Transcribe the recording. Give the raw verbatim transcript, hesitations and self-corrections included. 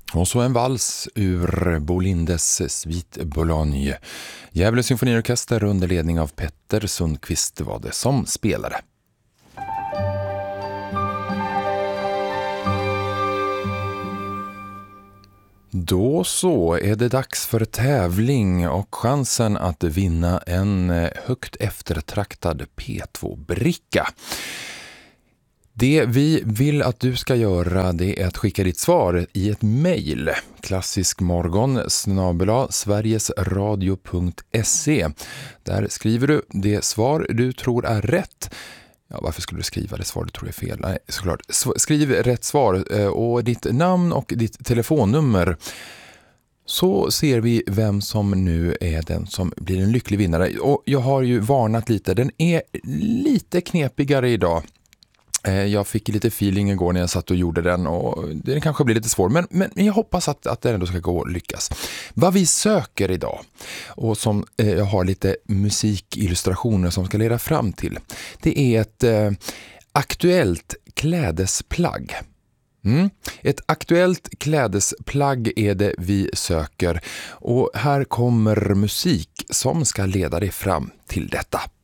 Och så en vals ur Bolindes Suite Bologne. Gävle symfoniorkester under ledning av Petter Sundqvist var det som spelade. Då så är det dags för tävling och chansen att vinna en högt eftertraktad P två-bricka. Det vi vill att du ska göra, det är att skicka ditt svar i ett mejl. klassiskmorgon snabel-a sverigesradio punkt se. Där skriver du det svar du tror är rätt. Ja, varför skulle du skriva det svar du tror är fel? Nej, såklart. Skriv rätt svar och ditt namn och ditt telefonnummer. Så ser vi vem som nu är den som blir en lycklig vinnare. Och jag har ju varnat lite. Den är lite knepigare idag. Jag fick lite feeling igår när jag satt och gjorde den och det kanske blir lite svår, men, men jag hoppas att, att det ändå ska gå och lyckas. Vad vi söker idag och som eh, jag har lite musikillustrationer som ska leda fram till, det är ett eh, aktuellt klädesplagg. Mm. Ett aktuellt klädesplagg är det vi söker och här kommer musik som ska leda dig fram till detta.